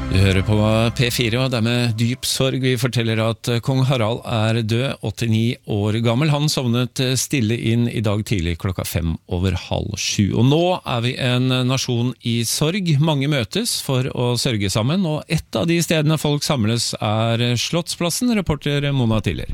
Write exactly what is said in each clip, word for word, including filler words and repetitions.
Du hører på P fire, og det er med dyp sorg vi forteller at kong Harald er død, åttini år gammel. Han sovnet stille inn i dag tidlig klokka fem over halv sju. Og nå er vi en nasjon i sorg. Mange møtes for å sørge sammen, og et av de stedene folk samles er Slottsplassen, reporter Mona Tiller.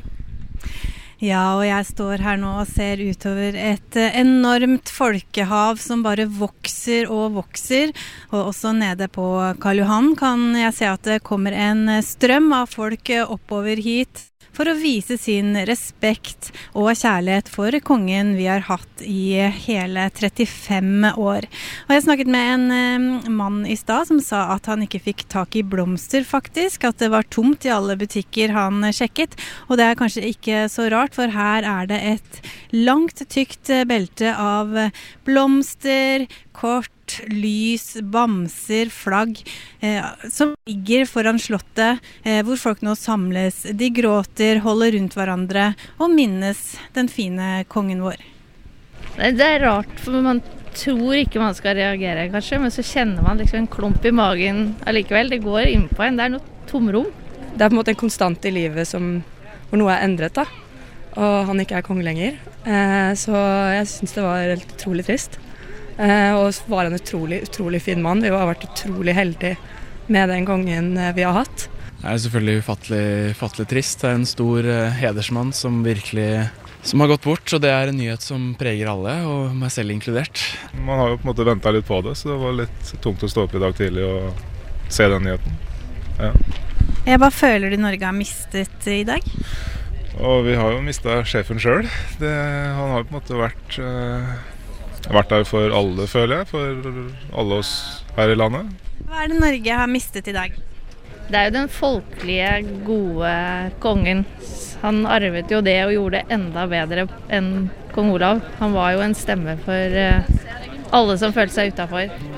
Ja, og jeg står her nå og ser utover et enormt folkehav som bare vokser og vokser. Og også nede på Karl Johan kan jeg se at det kommer en strøm av folk oppover hit for å vise sin respekt og kjærlighet for kongen vi har hatt i hele trettifem år. Og jeg snakket med en mann i stad som sa at han ikke fikk tak i blomster faktisk, at det var tomt i alle butikker han sjekket, og det er kanskje ikke så rart, for her er det et langt tykt belte av blomster, kort, lys, bamser, flagg, eh, som ligger foran slottet, eh, hvor folk nå samles. De gråter, holder rundt hverandre og minnes den fine kongen vår. Det er rart, for man tror ikke man skal reagere kanskje, men så kjenner man liksom en klump i magen allikevel. Det går inn på en, det er noe tomrom. Det er på en måte en konstant i livet som, hvor noe er endret da, og han ikke er konge lenger. Eh, så jeg synes det var helt utrolig trist. Uh, og var en utrolig, utrolig fin mann. Vi har vært utrolig heldige med den kongen vi har hatt. Det er selvfølgelig ufattelig, ufattelig trist. Det er en stor uh, hedersmann som virkelig som har gått bort, og det er en nyhet som preger alle, og meg selv inkludert. Man har jo på en måte ventet litt på det, så det var litt tungt å stå opp i dag tidlig og se den nyheten. Ja. Jeg bare føler du Norge har mistet i dag? Og vi har jo mistet sjefen selv. Det, han har på en måte vært... Uh, vært der for alle, føler jeg, for alle oss her i landet. Hva er det Norge har mistet i dag? Det er jo den folkelige, gode kongen. Han arvet jo det og gjorde det enda bedre enn kong Olav. Han var jo en stemme for alle som følte seg utenfor.